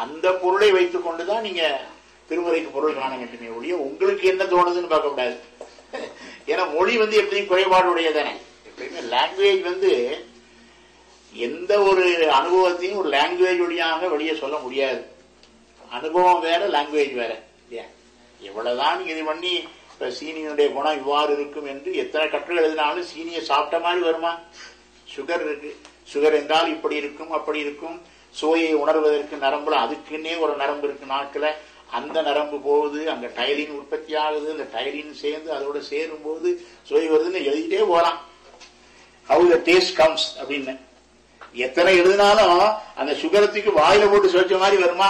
அந்த பொருளை வைத்துக் கொண்டுதான் நீங்க திருமுறைக்கு பொருள் காண வேண்டுமே ஒழிய உங்களுக்கு என்ன தோணுதுன்னு பார்க்க கூடாது. ஏன்னா மொழி எப்படியும் குறைபாடு உடையதானே. எப்பயுமே லாங்குவேஜ் எந்த ஒரு அனுபவத்தையும் ஒரு லாங்குவேஜ் வழியாக வெளியே சொல்ல முடியாது. அனுபவம் வேற, லாங்குவேஜ் வேற இல்லையா? எவ்வளவுதான் நீங்க இது பண்ணி இப்ப சீனியினுடைய குணம் இவ்வாறு இருக்கும் என்று எத்தனை கட்டுரை எழுதினாலும் சீனியை சாப்பிட்ட மாதிரி வருமா? சுகர் இருக்கு, சுகர் என்றால் இப்படி இருக்கும் அப்படி இருக்கும். சுவையை உணர்வதற்கு நரம்புல அதுக்குன்னே ஒரு நரம்பு இருக்கு நாக்குல. அந்த நரம்பு போகுது, அங்க டயலின் உற்பத்தி ஆகுது, அந்த டயலின் சேர்ந்து அதோட சேரும் போது சுவை வருதுன்னு எழுதிட்டே போலாம். ஹவு த டேஸ்ட் கம்ஸ் அப்படின்னு எத்தனை எழுதினாலும் அந்த சுகரத்துக்கு வாயில போட்டு சுவைச்ச மாதிரி வருமா?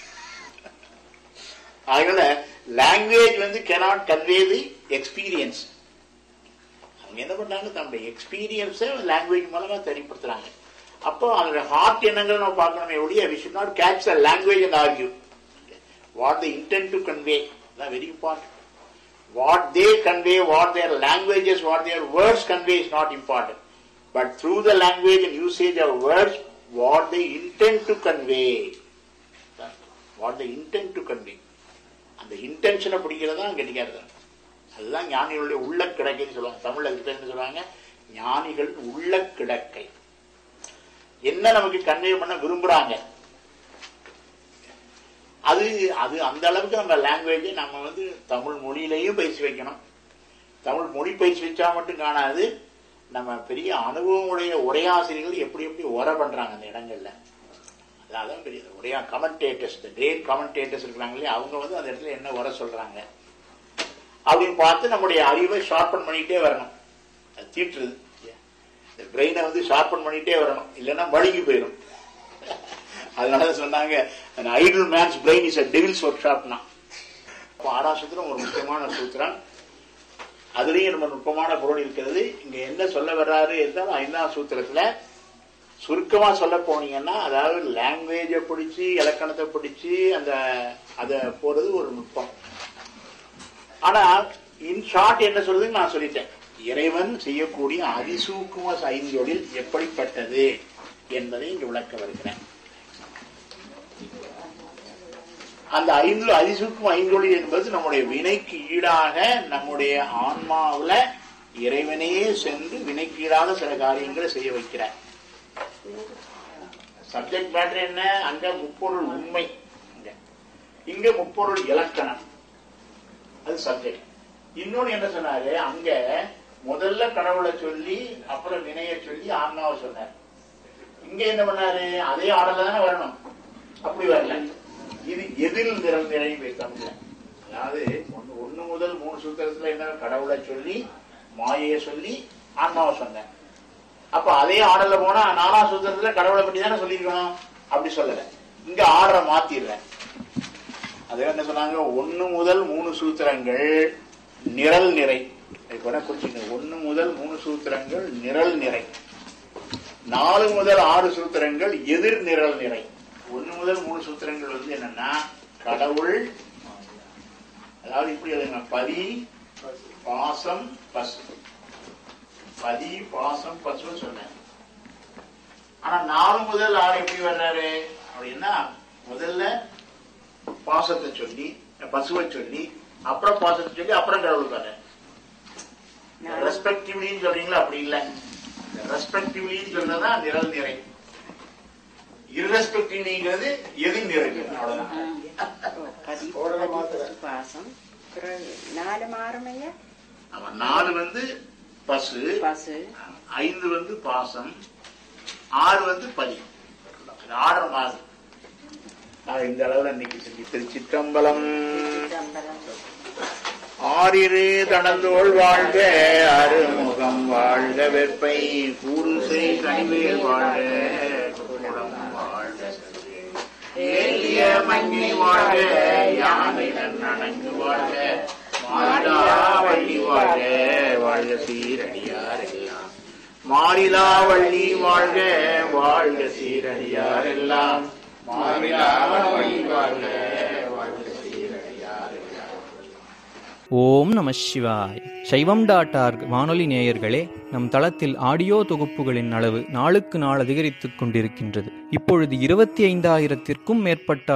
அதனால language cannot convey the experience. அவங்க என்ன பண்றாங்க, தன்னுடைய எக்ஸ்பீரியன்ஸை லாங்குவேஜ் மூலமா தெரியப்படுத்துறாங்க. அப்போ அதோட ஹார்ட் என்னங்கள் நம்ம பார்க்கணுமே ஒழிய we should not catch the language and argue. What they intend to convey, that's very important. What they convey, what their languages, what their words convey is not important. But through the language and usage of words, what they intend to convey. What they intend to convey. அந்த இன்டென்ஷனை பிடிக்கிறதா கெட்டிக்காரு. அதுதான் ஞானிகளுடைய உள்ள கிடக்கைன்னு சொல்லுவாங்க. தமிழ்ல அதுக்கு பேர் என்ன சொல்லுவாங்க? ஞானிகள் உள்ள கிடக்கை. என்ன நமக்கு கன்வே பண்ண விரும்புறாங்க, அது அது அந்த அளவுக்கு நம்ம லாங்குவேஜை நம்ம தமிழ் மொழியிலையும் பயிற்சி வைக்கணும். தமிழ் மொழி பயிற்சி வச்சா மட்டும் காணாது, நம்ம பெரிய அனுபவம் உடைய உரையாசிரியர்கள் எப்படி எப்படி உரை பண்றாங்க அந்த இடங்கள்ல. அதான் பெரிய உரையா கமெண்டேட்டர்ஸ், கிரேட் கமெண்டேட்டர்ஸ் இருக்கிறாங்க இல்லையா, அவங்க அந்த இடத்துல என்ன உரை சொல்றாங்க அப்படின்னு பார்த்து நம்முடைய அறிவை ஷார்பன் பண்ணிட்டே வரணும். அது தீட்டுறது. இந்த பிரெயினை ஷார்பன் பண்ணிட்டே வரணும், இல்லைன்னா மழுங்கி போயிடும். அதனாலதான் சொன்னாங்க idle mens brain is a devil's workshop. அப்போ 6ஆம் சூத்திரம் ஒரு முக்கியமான சூத்திரம். அதுலயும் நம்ம நுட்பமான பொருள் இருக்கிறது. இங்க என்ன சொல்ல வர்றாரு என்றால் 5ஆம் சூத்திரத்துல சுருக்கமா சொல்ல போனீங்கன்னா, அதாவது லாங்குவேஜை பிடிச்சி இலக்கணத்தை பிடிச்சி அத போறது ஒரு நுட்பம். ஆனா இன் ஷார்ட் என்ன சொல்றதுன்னு நான் சொல்லிட்டேன். இறைவன் செய்யக்கூடிய அதிசூக்கும ஐந்தொழில் எப்படிப்பட்டது என்பதை இங்கு விளக்க வருகிறேன். அந்த அதிசூக்கும ஐந்தொழில் என்பது நம்முடைய வினைக்கு ஈடாக நம்முடைய ஆன்மாவுல இறைவனே சென்று வினைக்கு ஈடாக சில காரியங்களை செய்ய வைக்கிறார். சப்ஜெக்ட் மேட்டர் என்ன? அங்க முப்பொருள் உண்மை, இங்க முப்பொருள் இலக்கணம், அது சப்ஜெக்ட். இன்னொன்னு என்ன சொன்னாரு, அங்க முதல்ல கடவுளை சொல்லி அப்புறம் வினைய சொல்லி ஆன்மாவை சொன்னார். இங்க என்ன பண்ணாரு, அதே ஆடல தானே வரணும், அப்படி வரல. இது எதில் நிறை தமிழ்ல. அதாவது 1 முதல் 3 சூத்திரத்துல என்ன, கடவுளை சொல்லி மாயையை சொல்லி ஆன்மாவை சொன்னேன். அப்ப அதே ஆர்டர்ல போனா 4ஆம் சூத்திரத்துல கடவுளை பற்றி தானே சொல்லிருக்கணும், அப்படி சொல்லல. இங்க ஆர்டரை மாத்திடுறேன். அது என்ன சொன்னாங்க, 1 முதல் 3 சூத்திரங்கள் நிரல் நிறை. குறிச்சுங்க, 1 முதல் 3 சூத்திரங்கள் நிரல் நிறை, 4 முதல் 6 சூத்திரங்கள் எதிர் நிரல் நிறை. 1 முதல் 3 சூத்திரங்கள் என்னன்னா கடவுள், அதாவது இப்படி எழுதுங்க, பதி பாசம் பசு, பதி பாசம் பசு சொன்னேன். ஆனா 4 முதல் 6 எப்படி வர்றாரு அப்படின்னா, முதல்ல பாசத்தை சொல்லி பசுவை சொல்லி அப்புறம் பாசத்தை சொல்லி அப்புறம் கடவுள் வர்ற. ரெஸ்பெக்டிவ்லின்னு சொல்றீங்களா, அப்படி இல்லை. ரெஸ்பெக்டிவ்லின்னு சொல்றதா நிரல் நிறை, irrespectively எது நிறைவு. பாசம் 4 மாறுமையா, 4 பசு, 5 பாசம், 6 பதி. ஆர்டர் மாறு. இந்த அளவுல இன்னைக்கு செஞ்சு திருச்சிற்றம்பலம். ஆறிரு தனந்தோள் வாழ்க, அருமுகம் வாழ்க, வெப்பை கூறுசை கனிவேல் வாழ்க, ஏலிய மங்கி வாழ்க, யானை நனங்கு வாழ்க, மாறிலா வள்ளி வாழ்க, வாழ்க சீரடியார் எல்லாம். மாறிலா வள்ளி வாழ்க, வாழ்க சீரடியார் எல்லாம். மாறிலா வள்ளி வாழ்க, வாழ்க சீரடியார் எல்லாம். ஓம் நம சிவாய். சைவம்.org வானொலி நேயர்களே, நம் தளத்தில் ஆடியோ தொகுப்புகளின் அளவு நாளுக்கு நாள் அதிகரித்துக் கொண்டிருக்கின்றது. இப்பொழுது 25,000-த்திற்கும் மேற்பட்ட